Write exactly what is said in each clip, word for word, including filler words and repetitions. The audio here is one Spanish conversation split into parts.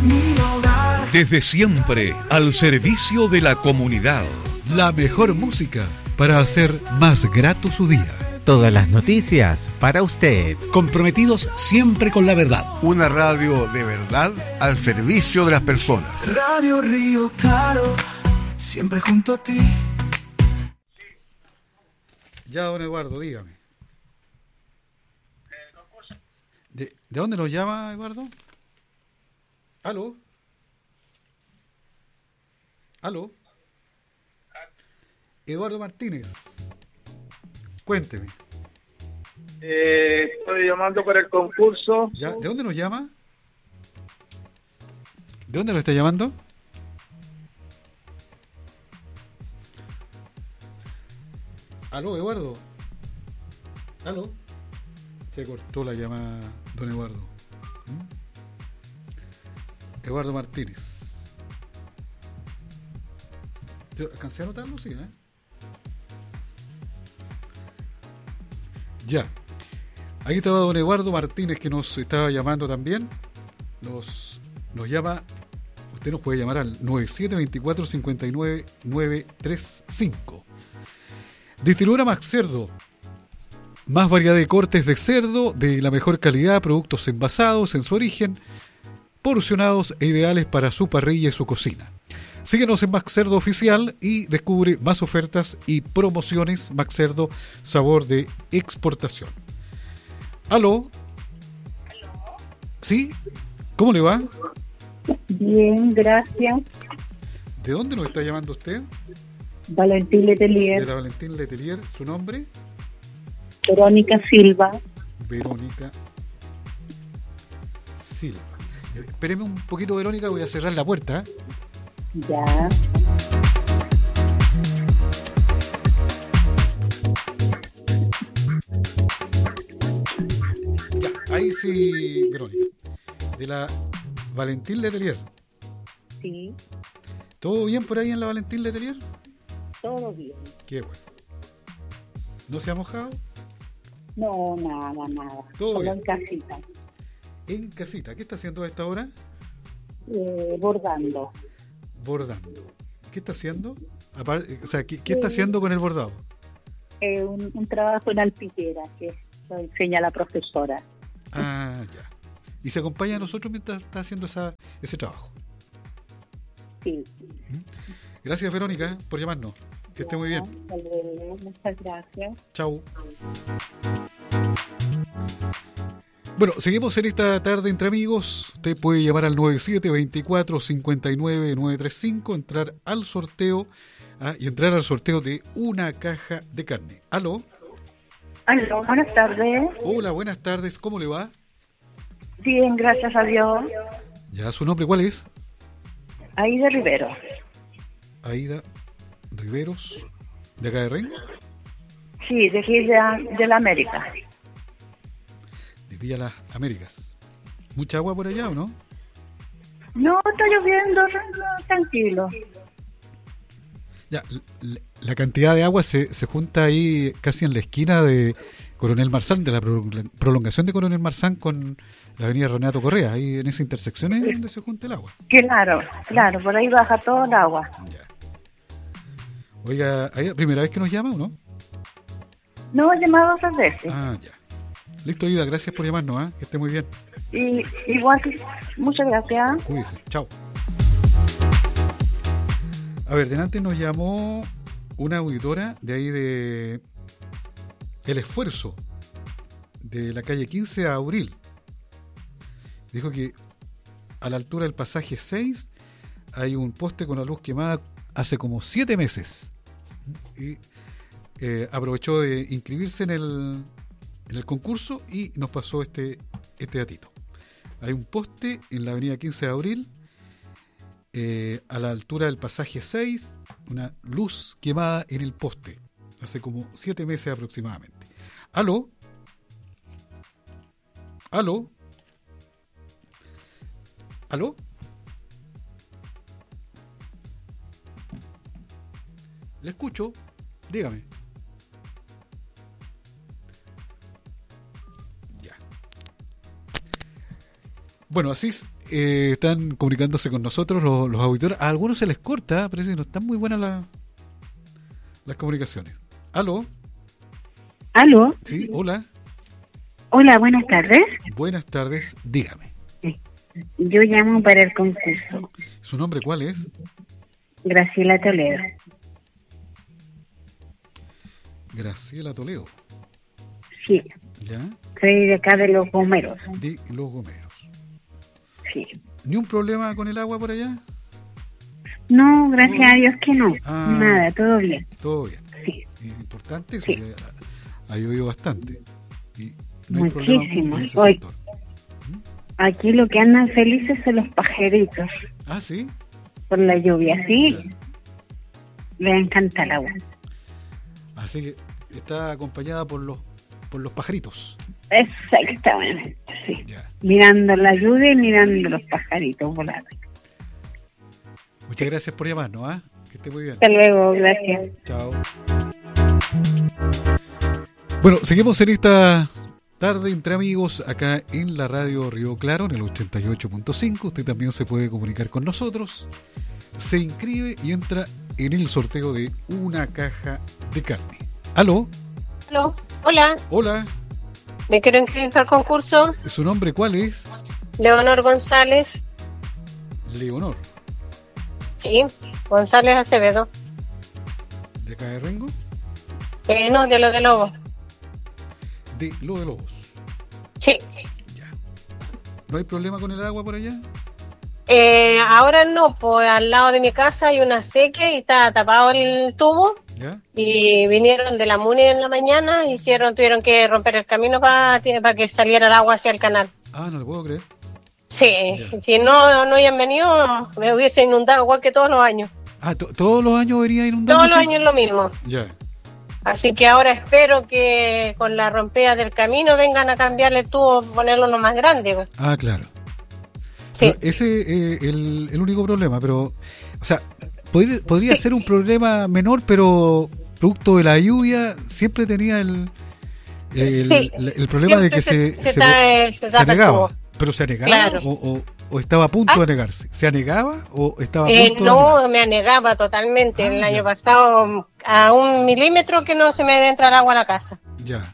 mi hogar. Desde siempre, al servicio de la comunidad. La mejor música para hacer más grato su día. Todas las noticias para usted. Comprometidos siempre con la verdad. Una radio de verdad al servicio de las personas. Radio Río Claro, siempre junto a ti. Ya, don Eduardo, dígame. ¿De, ¿De dónde nos llama, Eduardo? ¿Aló? ¿Aló? Eduardo Martínez. Cuénteme. Eh, estoy llamando para el concurso. ¿Ya? ¿De dónde nos llama? ¿De dónde lo está llamando? ¿Aló, Eduardo? ¿Aló? Se cortó la llamada, don Eduardo. ¿Mm? Eduardo Martínez. ¿Yo alcancé a anotarlo? Sí, ¿eh? Ya. Ahí estaba don Eduardo Martínez, que nos estaba llamando también. Nos, nos llama. Usted nos puede llamar al nueve siete dos cuatro cinco nueve nueve tres cinco. Distribuidora Max Cerdo. Más variedad de cortes de cerdo de la mejor calidad, productos envasados en su origen, porcionados e ideales para su parrilla y su cocina. Síguenos en Max Cerdo Oficial y descubre más ofertas y promociones. Max Cerdo, sabor de exportación. ¿Aló? ¿Aló? ¿Sí? ¿Cómo le va? Bien, gracias. ¿De dónde nos está llamando usted? Valentín Letelier. De la Valentín Letelier. ¿Su nombre? Verónica Silva. Verónica Silva. Eh, Espéreme un poquito, Verónica, voy a cerrar la puerta. Ya. Ya, ahí sí, Verónica. De la Valentín Letelier. Sí, ¿Todo bien por ahí en la Valentín Letelier? todo bien. Qué bueno. ¿No se ha mojado? No, nada, nada. Todo Solo bien. en casita. En casita. ¿Qué está haciendo a esta hora? Eh, bordando. Bordando. ¿Qué está haciendo? Apar- o sea, ¿qué, qué está haciendo con el bordado? Eh, un, un trabajo en alpillera que lo enseña la profesora. Ah, ya. Y se acompaña a nosotros mientras está haciendo esa, ese trabajo. Sí. Gracias, Verónica, por llamarnos. Que esté muy bien. Hasta luego. Muchas gracias. Chau. Bueno, seguimos en esta tarde entre amigos. Usted puede llamar al nueve siete dos cuatro cinco nueve nueve tres cinco, entrar al sorteo ah, y entrar al sorteo de una caja de carne. ¿Aló? Aló, buenas tardes. Hola, buenas tardes. ¿Cómo le va? Bien, gracias a Dios. Ya, ¿su nombre cuál es? Aida Rivero. Aida Riveros, ¿de acá de Rengo? Sí, de aquí de, de la América. De Villa Las Américas. ¿Mucha agua por allá o no? No, está lloviendo, no, tranquilo. Ya, la, la cantidad de agua se, se junta ahí casi en la esquina de Coronel Marzán, de la prolongación de Coronel Marzán con la avenida Renato Correa. Ahí en esa intersección es donde se junta el agua. Claro, claro, por ahí baja todo el agua. Ya. Oiga, ¿Aida, primera vez que nos llama o no? No, he llamado otras veces. Ah, ya. Listo, Aida, gracias por llamarnos, ¿eh? Que esté muy bien. Y igual, muchas gracias. Cuídese, chao. A ver, delante nos llamó una auditora de ahí de El Esfuerzo, de la calle quince a Abril. Dijo que a la altura del pasaje seis hay un poste con la luz quemada hace como siete meses. Y eh, aprovechó de inscribirse en el, en el concurso y nos pasó este, este datito. Hay un poste en la avenida quince de Abril, eh, a la altura del pasaje seis, una luz quemada en el poste, hace como siete meses aproximadamente. ¿Aló? ¿Aló? ¿Aló? Le escucho, dígame. Ya. Bueno, así eh, están comunicándose con nosotros los, los auditores. A algunos se les corta, parece que no están muy buenas las, las comunicaciones. ¿Aló? ¿Aló? Sí, hola. Hola, buenas tardes. Buenas tardes, dígame. Yo llamo para el concurso. ¿Su nombre cuál es? Graciela Toledo. Graciela Toledo. Sí. ¿Ya? Soy de acá de Los Gomeros. De Los Gomeros. Sí. ¿Ni un problema con el agua por allá? No, gracias ¿Todo? a Dios que no. Ah, Nada, todo bien. Todo bien. Sí. Es importante eso, Sí. que ha, ha llovido bastante. Y no hay problema Muchísimo. en ese Hoy, sector. aquí lo que andan felices son los pajaritos Ah, ¿sí? por la lluvia, sí. Ya. Les encanta el agua. Así que está acompañada por los por los pajaritos. Exactamente, sí. Ya. Mirando la lluvia y mirando los pajaritos volar. Muchas gracias por llamarnos, ¿ah? Que esté muy bien. Hasta luego, gracias. Chao. Bueno, seguimos en esta tarde entre amigos acá en la radio Río Claro, en el ochenta y ocho punto cinco. Usted también se puede comunicar con nosotros. Se inscribe y entra en el sorteo de una caja de carne. ¿Aló? Aló, hola, Hola. me quiero inscribir para el concurso. ¿Su nombre cuál es? Leonor González, Leonor. sí, González Acevedo. ¿De acá de Rengo? Eh, no, de lo de Lobo. De Lo de Lobos. Sí. Ya. ¿No hay problema con el agua por allá? Eh, ahora no, pues al lado de mi casa hay una sequía y está tapado el tubo. ¿Ya? Y vinieron de la MUNI en la mañana, hicieron, tuvieron que romper el camino para para que saliera el agua hacia el canal. Ah, no lo puedo creer. Sí, Ya. si no no hubieran venido, me hubiese inundado igual que todos los años. Ah, to- ¿todos los años venía inundando? Todos los años es lo mismo. Ya. Así que ahora espero que con la rompida del camino vengan a cambiarle el tubo, ponerlo uno más grande. Pues. Ah, claro. Sí. Pero ese es eh, el, el único problema, pero, o sea, podría, podría Sí. ser un problema menor, pero producto de la lluvia siempre tenía el el, Sí. el- el problema de Siempre que se, se, se, se ta- se se tapa el anegaba. tubo. ¿Pero se anegaba Claro. o, o, o estaba a punto Ah. de negarse? ¿Se anegaba o estaba a Eh, punto de no, anegarse? me anegaba totalmente. Ah, el ya. año pasado a un milímetro que no se me debe entrar agua a la casa. Ya.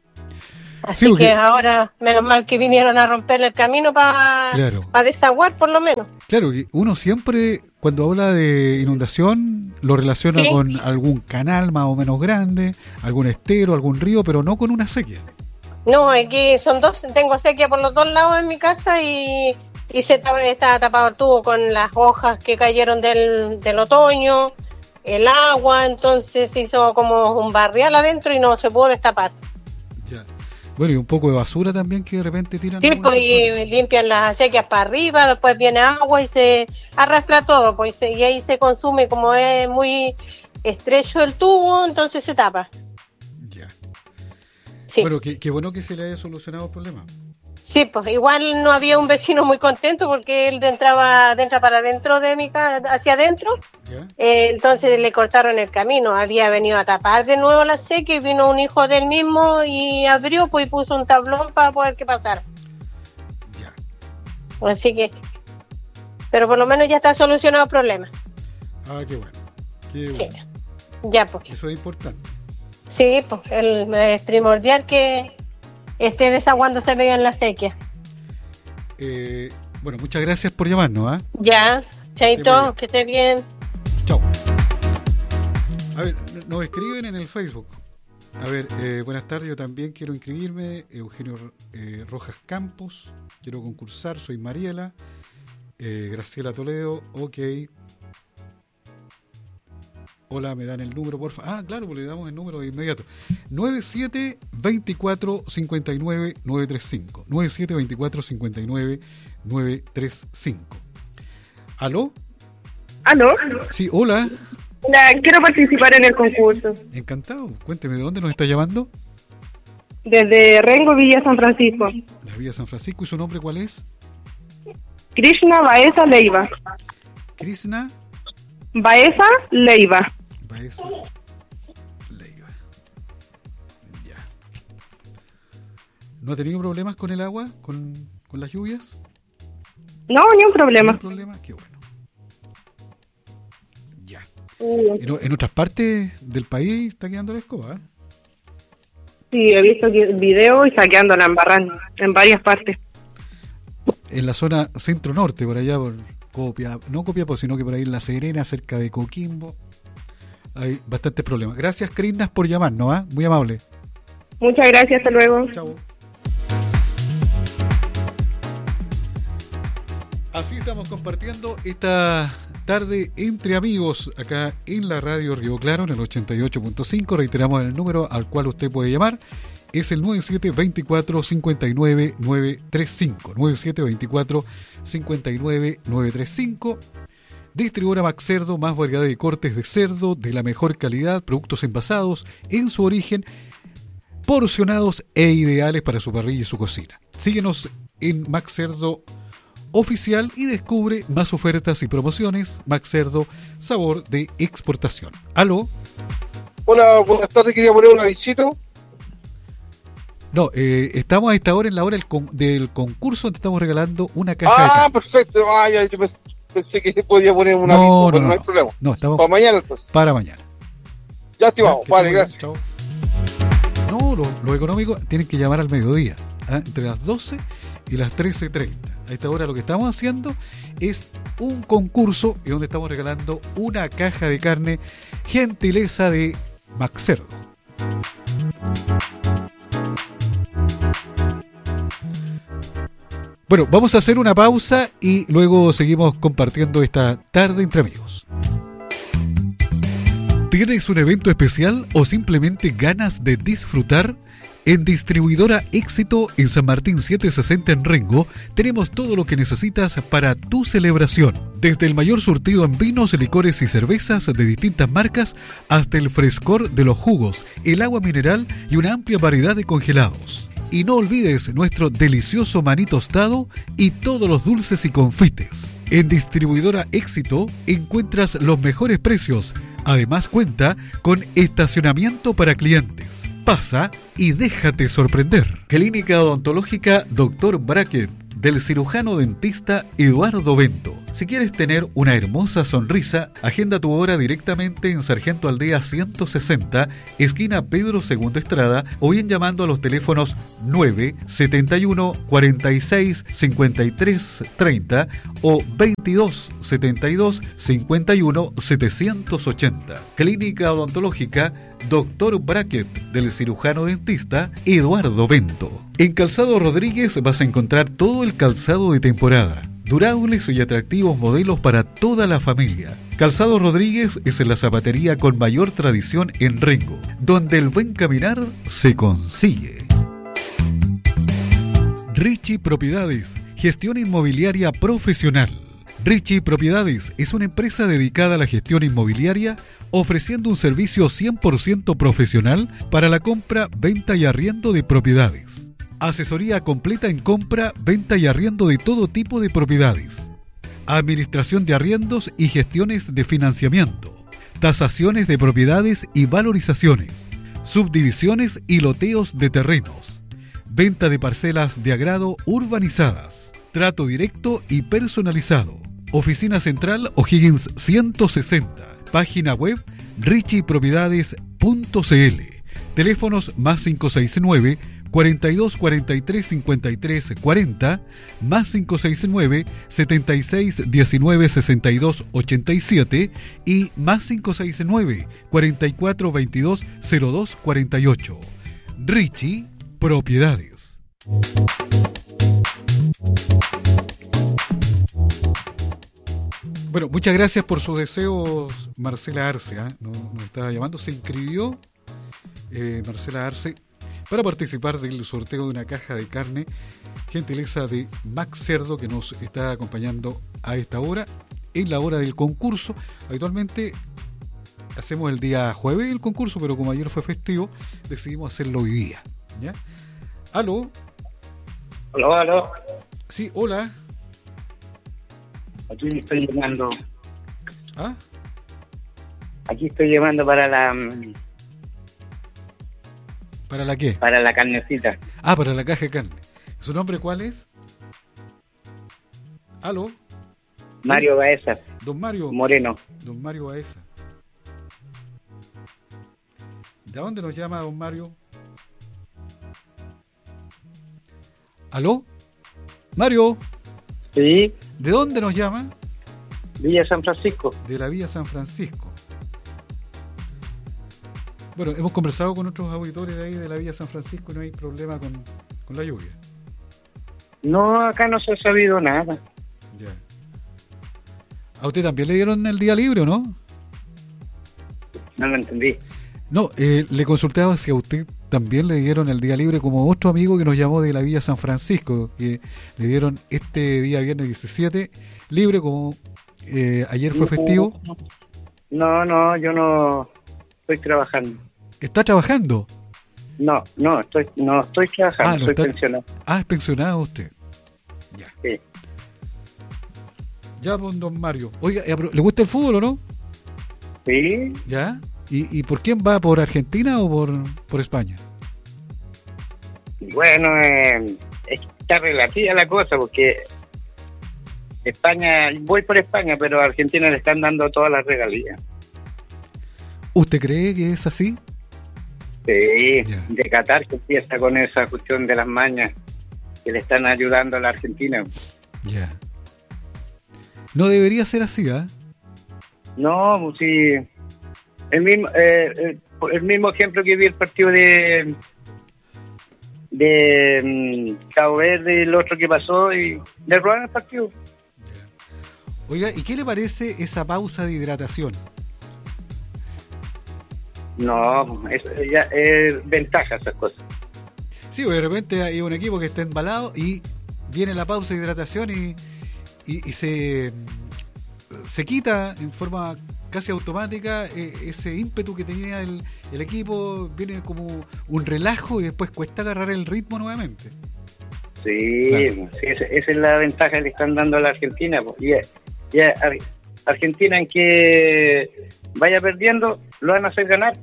Así Sí, porque- que ahora, menos mal que vinieron a romper el camino para Claro. desaguar por lo menos. Claro, que uno siempre, cuando habla de inundación, lo relaciona Sí. con algún canal más o menos grande, algún estero, algún río, pero no con una sequía. No, aquí son dos, tengo sequía por los dos lados en mi casa y, y se ta- está tapado el tubo con las hojas que cayeron del, del otoño, el agua, entonces se hizo como un barrial adentro y no se pudo destapar. Ya. Bueno, y un poco de basura también que de repente tiran. Sí, algunas pues y personas. limpian las acequias para arriba, después viene agua y se arrastra todo, pues y ahí se consume, como es muy estrecho el tubo, entonces se tapa. Ya. Sí. Bueno, qué, qué bueno que se le haya solucionado el problema. Sí, pues igual no había un vecino muy contento porque él de entraba de entra para adentro de mi casa, hacia adentro, ¿Ya? eh, entonces le cortaron el camino, había venido a tapar de nuevo la sequía y vino un hijo del mismo y abrió pues y puso un tablón para poder que pasara. Ya. Así que, pero por lo menos ya está solucionado el problema. Ah, qué bueno. Qué Sí, bueno. ya pues. Eso es importante. Sí, pues el, es primordial que esté desaguándose bien en la sequía. Eh, bueno, muchas gracias por llamarnos, ¿ah? Ya, Esté muy chaito, bien. que esté bien. Chao. A ver, n- nos escriben en el Facebook. A ver, eh, buenas tardes, yo también quiero inscribirme. Eugenio eh, Rojas Campos, quiero concursar, soy Mariela. Eh, Graciela Toledo, ok. Hola, me dan el número, por favor. Ah, claro, pues le damos el número de inmediato. nueve siete dos cuatro cinco nueve nueve tres cinco. nueve siete dos cuatro cinco nueve nueve tres cinco. ¿Aló? ¿Aló? Sí, hola. Ya, quiero participar en el concurso. Encantado. Cuénteme, ¿de dónde nos está llamando? Desde Rengo, Villa San Francisco. La Villa San Francisco. ¿Y su nombre cuál es? Krishna Baeza Leiva. Krishna Baeza Leiva. Baeza Leiva. Ya. ¿No ha tenido problemas con el agua? ¿Con, con las lluvias? No, ni un problema. ¿No hay problema? Qué bueno. Ya. En, en otras partes del país está quedando la escoba, ¿eh? Sí, he visto videos y saqueándola en barran, en varias partes. En la zona centro-norte, por allá, por Copia, no Copiapó, sino que por ahí en La Serena, cerca de Coquimbo, hay bastantes problemas. Gracias, Crisnas, por llamarnos, ¿eh? Muy amable. Muchas gracias, hasta luego. Chao. Así estamos compartiendo esta tarde entre amigos acá en la radio Río Claro en el ochenta y ocho punto cinco. Reiteramos el número al cual usted puede llamar. Es el nueve siete dos cuatro cinco nueve nueve tres cinco. nueve siete dos cuatro cinco nueve nueve tres cinco. Distribuidora Max Cerdo, más variedad de cortes de cerdo de la mejor calidad, productos envasados en su origen, porcionados e ideales para su parrilla y su cocina. Síguenos en Max Cerdo Oficial y descubre más ofertas y promociones. Max Cerdo, sabor de exportación. ¿Aló? Hola, buenas tardes, quería poner un avisito. No, eh, estamos a esta hora en la hora del, con, del concurso donde estamos regalando una caja ah, de carne. Perfecto. Ah, ya, yo pensé, pensé que podía poner un no, aviso, no, pero no, no hay no. problema. No, estamos para mañana entonces. Para mañana. Ya activamos, ya, vale, gracias. Chao. No, lo, lo económico tienen que llamar al mediodía, ¿eh? Entre las doce y las trece treinta. A esta hora lo que estamos haciendo es un concurso y donde estamos regalando una caja de carne, gentileza de Max Cerdo. Bueno, vamos a hacer una pausa y luego seguimos compartiendo esta tarde entre amigos. ¿Tienes un evento especial o simplemente ganas de disfrutar? En Distribuidora Éxito en San Martín setecientos sesenta en Rengo tenemos todo lo que necesitas para tu celebración. Desde el mayor surtido en vinos, licores y cervezas de distintas marcas hasta el frescor de los jugos, el agua mineral y una amplia variedad de congelados. Y no olvides nuestro delicioso maní tostado y todos los dulces y confites. En Distribuidora Éxito encuentras los mejores precios. Además cuenta con estacionamiento para clientes. Pasa y déjate sorprender. Clínica Odontológica doctor Brackett, del cirujano dentista Eduardo Bento. Si quieres tener una hermosa sonrisa, agenda tu hora directamente en Sargento Aldea ciento sesenta, esquina Pedro segundo Estrada, o bien llamando a los teléfonos nueve setenta y uno cuarenta y seis cincuenta y tres treinta o veintidós setenta y dos cincuenta y uno setecientos ochenta. Clínica Odontológica doctor Brackett, del cirujano dentista Eduardo Bento. En Calzado Rodríguez vas a encontrar todo el calzado de temporada, durables y atractivos modelos para toda la familia. Calzado Rodríguez es la zapatería con mayor tradición en Rengo, donde el buen caminar se consigue. Richie Propiedades, gestión inmobiliaria profesional. Richie Propiedades es una empresa dedicada a la gestión inmobiliaria, ofreciendo un servicio cien por ciento profesional para la compra, venta y arriendo de propiedades. Asesoría completa en compra, venta y arriendo de todo tipo de propiedades. Administración de arriendos y gestiones de financiamiento. Tasaciones de propiedades y valorizaciones. Subdivisiones y loteos de terrenos. Venta de parcelas de agrado urbanizadas. Trato directo y personalizado. Oficina Central O'Higgins ciento sesenta. Página web richie propiedades punto c l. Teléfonos más cinco seis nueve cuarenta y dos cuarenta y tres cincuenta y tres cuarenta, más cinco seis nueve setenta y seis diecinueve sesenta y dos ochenta y siete y más cinco seis nueve cuarenta y cuatro veintidós cero dos cuarenta y ocho. Richie Propiedades. Bueno, muchas gracias por sus deseos, Marcela Arce, ¿eh? nos, nos estaba llamando, se inscribió eh, Marcela Arce para participar del sorteo de una caja de carne, gentileza de Max Cerdo, que nos está acompañando a esta hora, en la hora del concurso. Habitualmente hacemos el día jueves el concurso, pero como ayer fue festivo, decidimos hacerlo hoy día, ¿ya? ¿Aló? Aló, aló. Sí, hola. Aquí estoy llamando. ¿Ah? Aquí estoy llamando para la... ¿Para la qué? Para la carnecita. Ah, para la caja de carne. ¿Su nombre cuál es? ¿Aló? Mario Baeza. Don Mario. Moreno. Don Mario Baeza. ¿De dónde nos llama don Mario? ¿Aló? Mario. Sí. ¿De dónde nos llama? Villa San Francisco. De la Villa San Francisco. Bueno, hemos conversado con otros auditores de ahí de la Villa San Francisco y no hay problema con, con la lluvia. No, acá no se ha sabido nada. Ya. ¿A usted también le dieron el día libre o no? No lo entendí. No, eh, le consultaba si a usted también le dieron el día libre como otro amigo que nos llamó de la Villa San Francisco, que le dieron este día viernes diecisiete libre como eh, ayer fue festivo. No, no, yo no estoy trabajando. ¿Está trabajando? No, no, estoy no estoy trabajando, Ah, no estoy está... pensionado. Ah, es pensionado usted. Ya. Sí. Ya, pues, don Mario. Oiga, ¿le gusta el fútbol o no? Sí. ¿Ya? ¿Y, y por quién va? ¿Por Argentina o por, por España? Bueno, eh, está relativa la cosa porque España, voy por España, pero a Argentina le están dando todas las regalías. ¿Usted cree que es así? Sí, yeah. De Qatar que empieza con esa cuestión de las mañas que le están ayudando a la Argentina. Ya. Yeah. No debería ser así, ¿ah? ¿eh? No, sí. El mismo, eh, el mismo ejemplo que vi el partido de de um, Cabo Verde y el otro que pasó y le robaron el partido. Oiga, ¿y qué le parece esa pausa de hidratación? No, es, ya, es ventaja esas cosas. Sí, de repente hay un equipo que está embalado y viene la pausa de hidratación y, y, y se, se quita en forma casi automática eh, ese ímpetu que tenía el, el equipo, viene como un relajo y después cuesta agarrar el ritmo nuevamente. Sí, claro. Sí, esa, esa es la ventaja que le están dando a la Argentina. Y ya, ya Argentina en que vaya perdiendo, lo van a hacer ganar.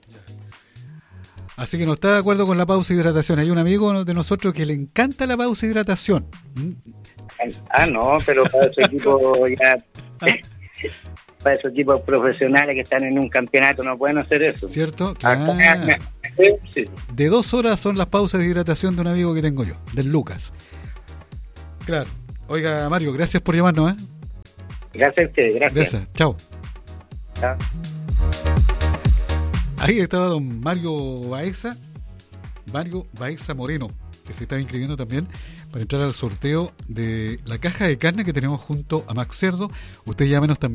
Así que no está de acuerdo con la pausa de hidratación. Hay un amigo de nosotros que le encanta la pausa de hidratación. Ah, no, pero para esos equipos ya... para esos equipos profesionales que están en un campeonato no pueden hacer eso. ¿Cierto? Claro. Acá, sí. De dos horas son las pausas de hidratación de un amigo que tengo yo, del Lucas. Claro. Oiga, Mario, gracias por llamarnos, ¿eh? Gracias a usted, gracias. Gracias, chao. Chao. Ahí estaba don Mario Baeza, Mario Baeza Moreno, que se está inscribiendo también para entrar al sorteo de la caja de carne que tenemos junto a Max Cerdo. Usted llámenos también.